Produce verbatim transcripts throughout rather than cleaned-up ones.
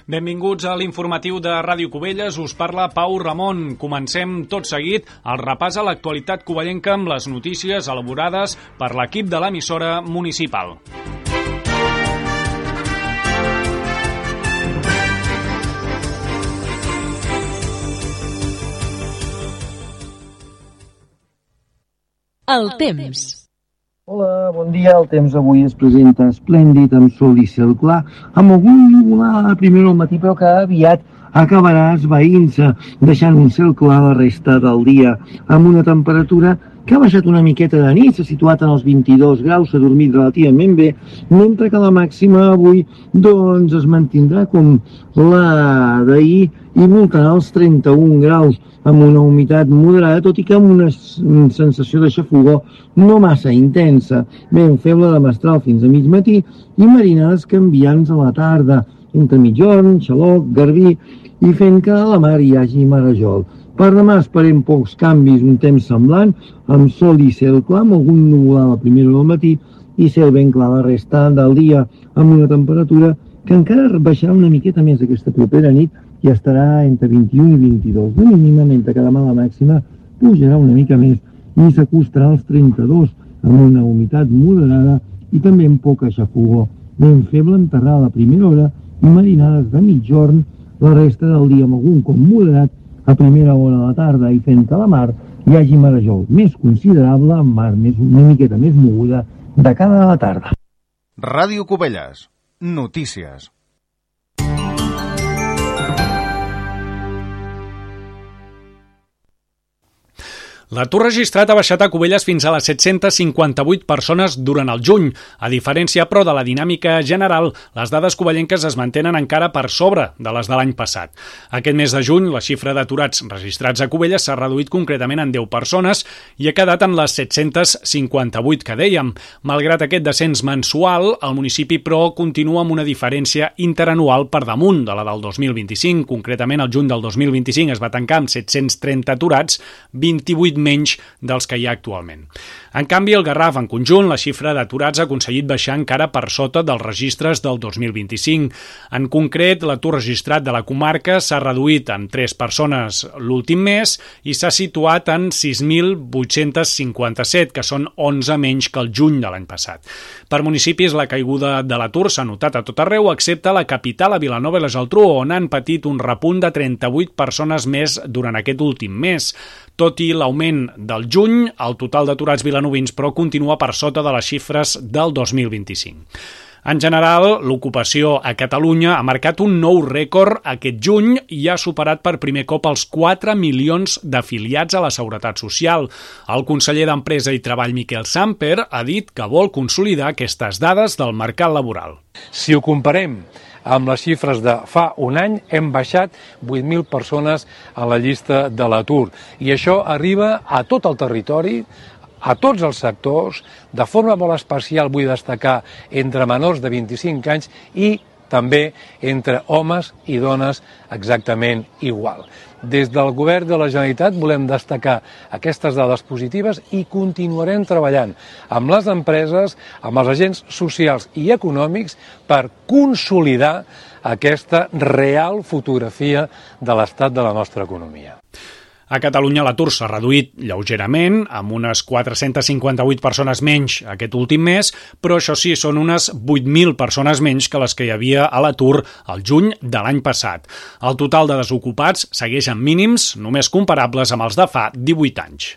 Benvinguts a l'informatiu de Ràdio Cubelles, us parla Pau Ramon. Comencem tot seguit el repàs a l'actualitat covellenca amb les notícies elaborades per l'equip de l'emissora municipal. El temps. Hola, bon dia. El temps avui es presenta esplèndid, amb sol i cel clar, amb algun nuvolat a primera al matí, però que aviat acabarà esvaint-se, deixant un cel clar la resta del dia, amb una temperatura que ha baixat una miqueta de nit, s'ha situat en els vint-i-dos graus, s'ha dormit relativament bé, mentre que la màxima avui doncs es mantindrà com la d'ahir i voltarà els trenta-un graus, amb una humitat moderada, tot i que amb una sensació de xafogor no massa intensa, ben feble de mestral fins a mig matí i marinades canviants a la tarda, entre mitjorn, xaloc, garbí, i fent que a la mar hi hagi marejol. Per demà esperem pocs canvis, un temps semblant, amb sol i cel clar, amb algun nuvolat a la primera del matí i cel ben clar la resta del dia, amb una temperatura que encara baixarà una miqueta més aquesta propera nit i estarà entre vint-i-un i vint-i-dos de mínima, mentre que demà la màxima pujarà una mica més i s'acostarà als trenta-dos, amb una humitat moderada i també amb poca xafogor, ben feble enterrada a la primera hora i marinades de mitjorn la resta del dia, amb algun com moderat a primera hora de la tarda i fent que a la mar hi hagi marejol més considerable, amb mar més, una miqueta més moguda de cara a la tarda. Ràdio Cubelles. Notícies. L'atur registrat ha baixat a Cubelles fins a les set-centes cinquanta-vuit persones durant el juny. A diferència, però, de la dinàmica general, les dades covellenques es mantenen encara per sobre de les de l'any passat. Aquest mes de juny, la xifra d'aturats registrats a Cubelles s'ha reduït concretament en deu persones i ha quedat en les set-centes cinquanta-vuit que dèiem. Malgrat aquest descens mensual, el municipi, però, continua amb una diferència interanual per damunt de la del dos mil vint-i-cinc. Concretament, el juny del dos mil vint-i-cinc es va tancar amb set-cents trenta aturats, vint-i-vuit menys dels que hi ha actualment. En canvi, el Garraf, en conjunt, la xifra d'aturats ha aconseguit baixar encara per sota dels registres del dos mil vint-i-cinc. En concret, l'atur registrat de la comarca s'ha reduït en tres persones l'últim mes i s'ha situat en sis mil vuit-cents cinquanta-set, que són onze menys que el juny de l'any passat. Per municipis, la caiguda de l'atur s'ha notat a tot arreu, excepte la capital, a Vilanova i la Geltrú, on han patit un repunt de trenta-vuit persones més durant aquest últim mes. Tot i l'augment del juny, el total d'aturats vilanovins, però, continua per sota de les xifres del dos mil vint-i-cinc. En general, l'ocupació a Catalunya ha marcat un nou rècord aquest juny i ha superat per primer cop els quatre milions d'afiliats a la Seguretat Social. El conseller d'Empresa i Treball, Miquel Samper, ha dit que vol consolidar aquestes dades del mercat laboral. Si ho comparem amb les xifres de fa un any, hem baixat vuit mil persones a la llista de l'atur. I això arriba a tot el territori, a tots els sectors, de forma molt especial vull destacar entre menors de vint-i-cinc anys i també entre homes i dones exactament igual. Des del Govern de la Generalitat volem destacar aquestes dades positives i continuarem treballant amb les empreses, amb els agents socials i econòmics per consolidar aquesta real fotografia de l'estat de la nostra economia. A Catalunya l'atur s'ha reduït lleugerament, amb unes quatre-centes cinquanta-vuit persones menys aquest últim mes, però això sí, són unes vuit mil persones menys que les que hi havia a l'atur al juny de l'any passat. El total de desocupats segueix en mínims, només comparables amb els de fa divuit anys.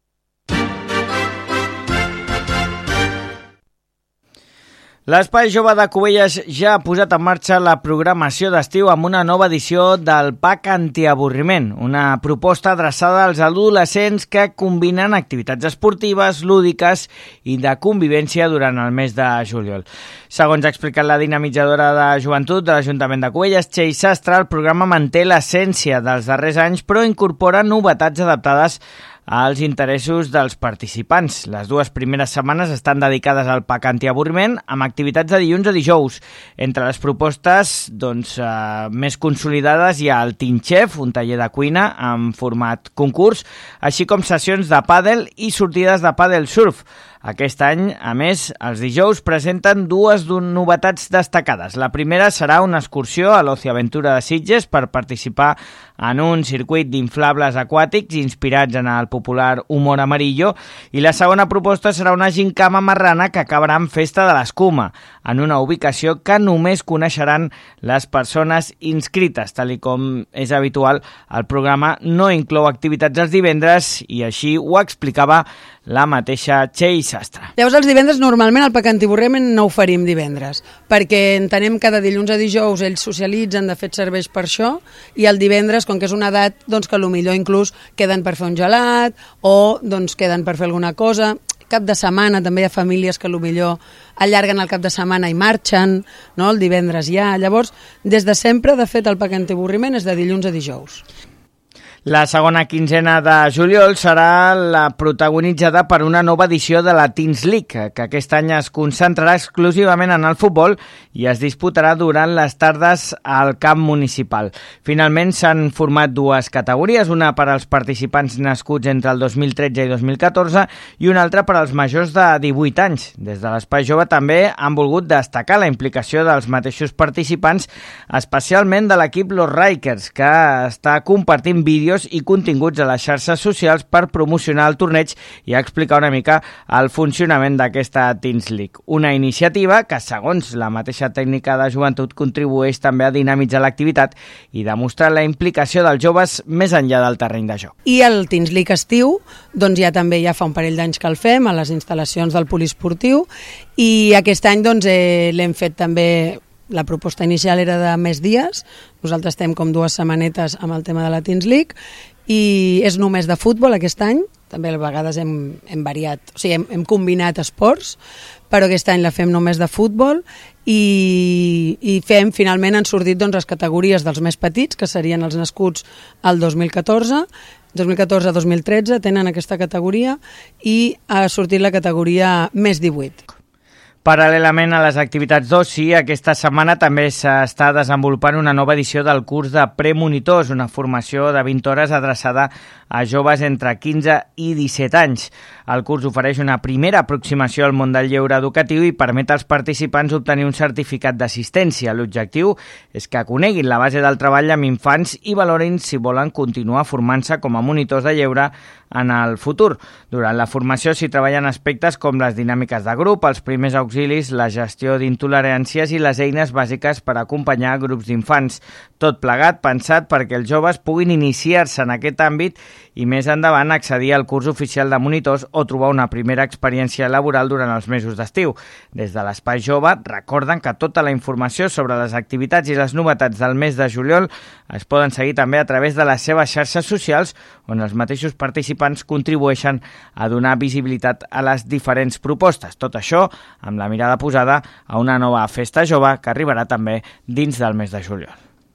L'Espai Jove de Cubelles ja ha posat en marxa la programació d'estiu amb una nova edició del Pack Antiavorriment, una proposta adreçada als adolescents que combinen activitats esportives, lúdiques i de convivència durant el mes de juliol. Segons ha explicat la dinamitzadora de joventut de l'Ajuntament de Cubelles, Txell Sastre, el programa manté l'essència dels darrers anys, però incorpora novetats adaptades als interessos dels participants. Les dues primeres setmanes estan dedicades al Pack Antiavorriment, amb activitats de dilluns a dijous. Entre les propostes doncs, eh, més consolidades hi ha el Teen Chef, un taller de cuina en format concurs, així com sessions de pàdel i sortides de pàdel surf. Aquest any, a més, els dijous presenten dues novetats destacades. La primera serà una excursió a l'Oci Aventura de Sitges per participar en un circuit d'inflables aquàtics inspirats en el popular humor amarillo, i la segona proposta serà una gincama marrana que acabarà amb Festa de l'Escuma, en una ubicació que només coneixeran les persones inscrites. Tal i com és habitual, el programa no inclou activitats els divendres i així ho explicava la mateixa Txell Sastre. Llavors, els divendres normalment el Pacantiburrement no ho farim divendres, perquè entenem que de dilluns a dijous ells socialitzen, de fet serveix per això, i el divendres, com que és una edat, doncs que potser inclús queden per fer un gelat o doncs queden per fer alguna cosa. Cap de setmana també hi ha famílies que potser allarguen el cap de setmana i marxen, no? El divendres ja. Llavors, des de sempre, de fet, el Pacantiburriment és de dilluns a dijous. La segona quinzena de juliol serà la protagonitzada per una nova edició de la Teens League, que aquest any es concentrarà exclusivament en el futbol i es disputarà durant les tardes al camp municipal. Finalment s'han format dues categories, una per als participants nascuts entre el dos mil tretze i dos mil catorze i una altra per als majors de divuit anys. Des de l'Espai Jove també han volgut destacar la implicació dels mateixos participants, especialment de l'equip Los Rikers, que està compartint vídeos i continguts a les xarxes socials per promocionar el torneig i explicar una mica el funcionament d'aquesta Teens League. Una iniciativa que, segons la mateixa tècnica de joventut, contribueix també a dinamitzar l'activitat i demostrar la implicació dels joves més enllà del terreny de joc. I el Teens League estiu, doncs ja també ja fa un parell d'anys que el fem a les instal·lacions del poliesportiu, i aquest any doncs, eh, l'hem fet també. La proposta inicial era de més dies, nosaltres estem com dues setmanetes amb el tema de la Teens League i és només de futbol aquest any, també a vegades hem, hem variat, o sigui, hem, hem combinat esports, però aquest any la fem només de futbol i, i fem, finalment han sortit doncs, les categories dels més petits, que serien els nascuts al dos mil catorze, dos mil catorze a dos mil tretze tenen aquesta categoria i ha sortit la categoria més divuit. Paral·lelament a les activitats d'oci, aquesta setmana també s'està desenvolupant una nova edició del curs de premonitors, una formació de vint hores adreçada a joves entre quinze i disset anys. El curs ofereix una primera aproximació al món del lleure educatiu i permet als participants obtenir un certificat d'assistència. L'objectiu és que coneguin la base del treball amb infants i valorin si volen continuar formant-se com a monitors de lleure en el futur. Durant la formació s'hi treballen aspectes com les dinàmiques de grup, els primers auxilis, la gestió d'intoleràncies i les eines bàsiques per acompanyar grups d'infants. Tot plegat pensat perquè els joves puguin iniciar-se en aquest àmbit i més endavant accedir al curs oficial de monitors o trobar una primera experiència laboral durant els mesos d'estiu. Des de l'Espai Jove recorden que tota la informació sobre les activitats i les novetats del mes de juliol es poden seguir també a través de les seves xarxes socials, on els mateixos participants contribueixen a donar visibilitat a les diferents propostes. Tot això amb la mirada posada a una nova festa jove que arribarà també dins del mes de juliol.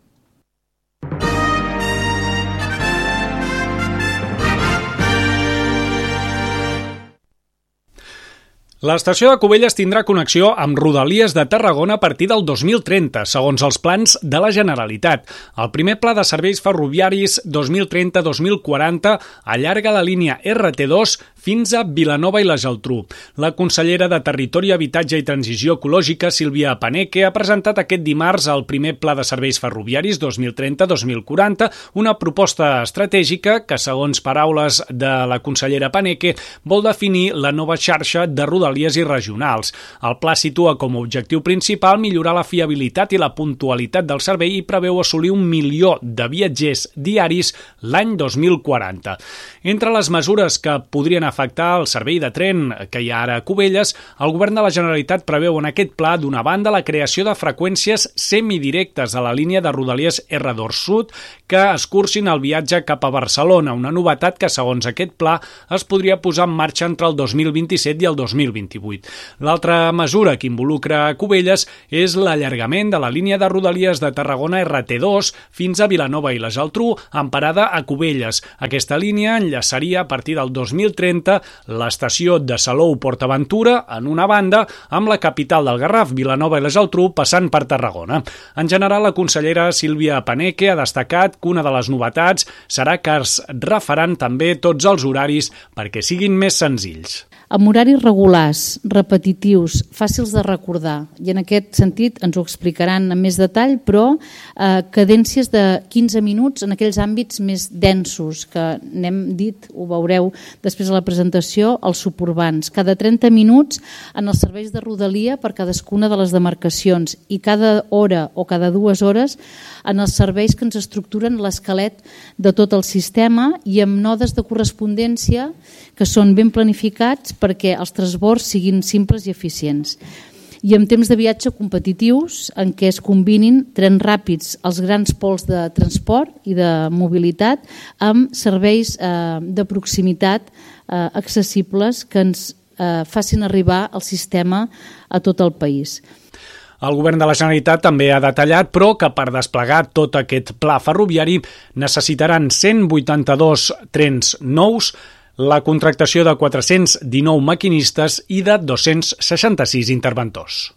L'estació de Cubelles tindrà connexió amb Rodalies de Tarragona a partir del dos mil trenta, segons els plans de la Generalitat. El primer pla de serveis ferroviaris dos mil trenta dos mil quaranta allarga la línia R T dos fins a Vilanova i la Geltrú. La consellera de Territori, Habitatge i Transició Ecològica, Sílvia Paneque, ha presentat aquest dimarts el primer pla de serveis ferroviaris dos mil trenta dos mil quaranta, una proposta estratègica que, segons paraules de la consellera Paneque, vol definir la nova xarxa de rodalies i regionals. El pla situa com a objectiu principal millorar la fiabilitat i la puntualitat del servei i preveu assolir un milió de viatgers diaris l'any dos mil quaranta. Entre les mesures que podrien afectar el servei de tren que hi ha ara a Cubelles, el govern de la Generalitat preveu en aquest pla, d'una banda, la creació de freqüències semidirectes a la línia de rodalies R dos Sud que escurcin el viatge cap a Barcelona, una novetat que, segons aquest pla, es podria posar en marxa entre el dos mil vint-i-set i el dos mil vint-i-vuit. L'altra mesura que involucra Cubelles és l'allargament de la línia de rodalies de Tarragona R T dos fins a Vilanova i la Geltrú, amb parada a Cubelles. Aquesta línia enllaçaria a partir del dos mil trenta l'estació de Salou-Portaventura, en una banda, amb la capital del Garraf, Vilanova i la Geltrú, passant per Tarragona. En general, la consellera Sílvia Paneque ha destacat que una de les novetats serà que es refaran també tots els horaris perquè siguin més senzills. amb horaris regulars, repetitius, fàcils de recordar, i en aquest sentit ens ho explicaran en més detall, però eh, cadències de quinze minuts en aquells àmbits més densos, que n'hem dit, ho veureu després de la presentació, els suburbans. Cada trenta minuts en els serveis de rodalia per cadascuna de les demarcacions i cada hora o cada dues hores en els serveis que ens estructuren l'esquelet de tot el sistema i amb nodes de correspondència que són ben planificats perquè els transbords siguin simples i eficients. I amb temps de viatge competitius en què es combinin trens ràpids als grans pols de transport i de mobilitat amb serveis eh, de proximitat eh, accessibles que ens eh, facin arribar el sistema a tot el país. El govern de la Generalitat també ha detallat, però, que per desplegar tot aquest pla ferroviari necessitaran cent vuitanta-dos trens nous, la contractació de quatre-cents dinou maquinistes i de dos-cents seixanta-sis interventors.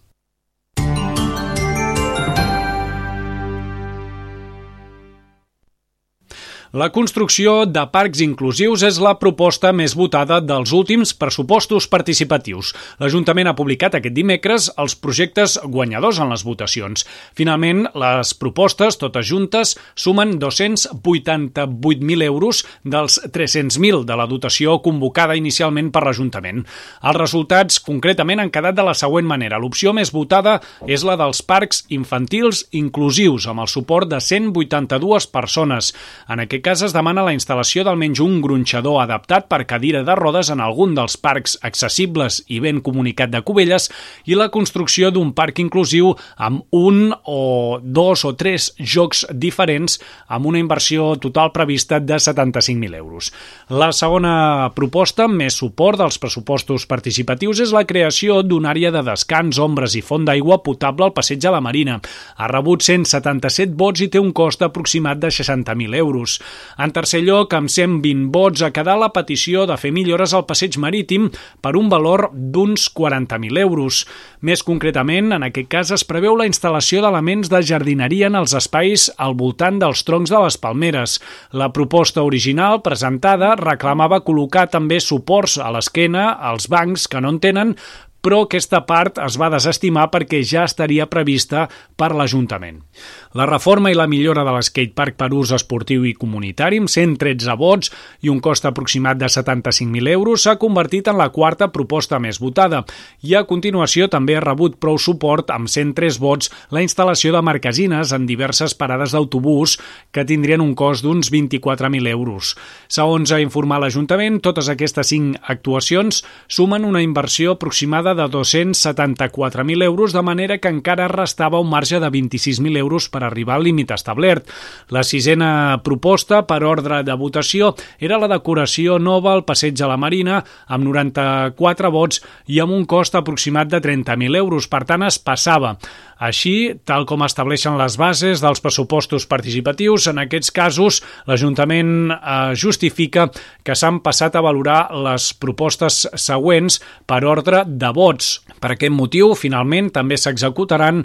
La construcció de parcs inclusius és la proposta més votada dels últims pressupostos participatius. L'Ajuntament ha publicat aquest dimecres els projectes guanyadors en les votacions. Finalment, les propostes, totes juntes, sumen dos-cents vuitanta-vuit mil euros dels tres-cents mil de la dotació convocada inicialment per l'Ajuntament. Els resultats, concretament, han quedat de la següent manera. L'opció més votada és la dels parcs infantils inclusius, amb el suport de cent vuitanta-dues persones. En aquest cas es demana la instal·lació d'almenys un gronxador adaptat per cadira de rodes en algun dels parcs accessibles i ben comunicat de Cubelles i la construcció d'un parc inclusiu amb un o dos o tres jocs diferents amb una inversió total prevista de setanta-cinc mil euros. La segona proposta, amb més suport dels pressupostos participatius, és la creació d'una àrea de descans, ombres i font d'aigua potable al passeig de la Marina. Ha rebut cent setanta-set vots i té un cost aproximat de seixanta mil euros. En tercer lloc, amb cent vint vots, ha quedat la petició de fer millores al passeig marítim per un valor d'uns quaranta mil euros. Més concretament, en aquest cas es preveu la instal·lació d'elements de jardineria en els espais al voltant dels troncs de les palmeres. La proposta original presentada reclamava col·locar també suports a l'esquena als bancs que no en tenen, però aquesta part es va desestimar perquè ja estaria prevista per l'Ajuntament. La reforma i la millora de l'skatepark per ús esportiu i comunitari, amb cent tretze vots i un cost aproximat de setanta-cinc mil euros, s'ha convertit en la quarta proposta més votada i a continuació també ha rebut prou suport amb cent tres vots la instal·lació de marquesines en diverses parades d'autobús que tindrien un cost d'uns vint-i-quatre mil euros. Segons ha informat l'Ajuntament, totes aquestes cinc actuacions sumen una inversió aproximada de dos-cents setanta-quatre mil euros, de manera que encara restava un marge de vint-i-sis mil euros per arribar al límit establert. La sisena proposta, per ordre de votació, era la decoració nova al passeig de la Marina, amb noranta-quatre vots i amb un cost aproximat de trenta mil euros. Per tant, es passava. Així, tal com estableixen les bases dels pressupostos participatius, en aquests casos l'Ajuntament eh, justifica que s'han passat a valorar les propostes següents per ordre de vots. Per aquest motiu, finalment, també s'executaran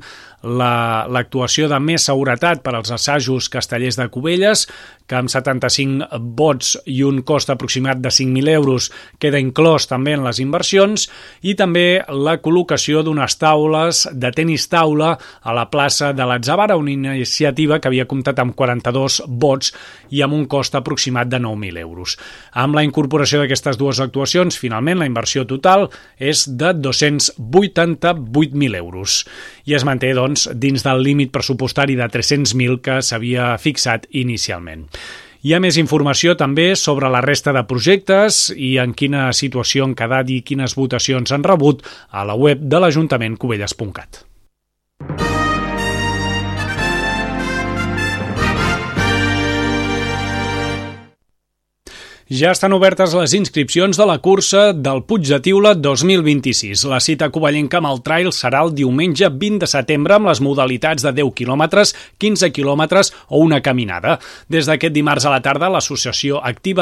la, l'actuació de més seguretat per als assajos castellers de Cubelles, que amb setanta-cinc vots i un cost aproximat de cinc mil euros queda inclòs també en les inversions, i també la col·locació d'unes taules de tenis taula a la plaça de l'Atzavara, una iniciativa que havia comptat amb quaranta-dos vots i amb un cost aproximat de nou mil euros. Amb la incorporació d'aquestes dues actuacions, finalment la inversió total és de dos-cents vuitanta-vuit mil euros i es manté, doncs, dins del límit pressupostari de tres-cents mil que s'havia fixat inicialment. Hi ha més informació també sobre la resta de projectes i en quina situació han quedat i quines votacions han rebut a la web de l'Ajuntament cubelles punt cat. Ja estan obertes les inscripcions de la cursa del Puig de Tiula dos mil vint-i-sis. La cita covellenca amb el trail serà el diumenge vint de setembre amb les modalitats de deu quilòmetres, quinze quilòmetres o una caminada. Des d'aquest dimarts a la tarda, l'associació activa